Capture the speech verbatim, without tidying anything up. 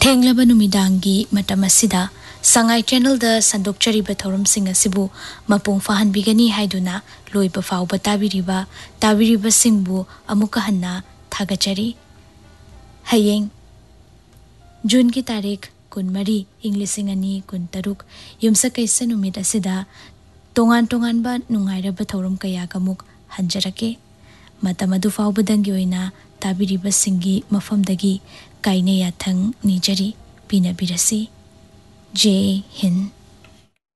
ꯊꯦꯡꯂꯕ ꯅꯨꯃꯤꯗꯥꯡꯒꯤ ꯃꯇꯝ ꯑꯁꯤꯗ ꯁꯉꯥꯏ ꯆꯦꯅꯦꯜꯗ ꯁꯟꯗꯣꯛꯆꯔꯤꯕ ꯊꯧꯔꯝꯁꯤꯡ ꯑꯁꯤꯕꯨ ꯃꯄꯨꯡ ꯐꯥꯍꯟꯕꯤꯒꯅꯤ ꯍꯥꯏꯗꯨꯅ ꯂꯣꯏꯕ ꯐꯥꯎꯕ ꯇꯥꯕꯤꯔꯤꯕ ꯇꯥꯕꯤꯔꯤꯕꯁꯤꯡꯕꯨ ꯑꯃꯨꯛꯀ ꯍꯟꯅ ꯊꯥꯒꯠꯆꯔꯤ꯫ ꯍꯌꯦꯡ ꯖꯨꯟꯒꯤ ꯇꯥꯔꯤꯛ ꯀꯨꯟꯃꯔꯤ ꯏꯪ ꯂꯤꯁꯤꯡ ꯑꯅꯤ ꯀꯨꯟꯇꯔꯨꯛ ꯌꯨꯝꯁꯀꯩꯁ ꯅꯨꯃꯤꯠ ꯑꯁꯤꯗ ꯇꯣꯉꯥꯟ ꯇꯣꯉꯥꯟꯕ ꯅꯨꯡꯉꯥꯏꯔꯕ ꯊꯧꯔꯝ ꯀꯌꯥꯒ ꯑꯃꯨꯛ ꯍꯟꯖꯔꯛꯀꯦ꯫ ꯃꯇꯝ ꯑꯗꯨ ꯐꯥꯎꯕꯗꯪꯒꯤ ꯑꯣꯏꯅ ꯇꯥꯕꯤꯔꯤꯕꯁꯤꯡꯒꯤ ꯃꯐꯝꯗꯒꯤ ꯀꯥꯏꯅ ꯌꯥꯊꯪ ꯅꯤꯖꯔꯤ, ꯄꯤꯅꯕꯤꯔꯁꯤ꯫ ꯖꯦ ꯍꯤꯟꯗ꯫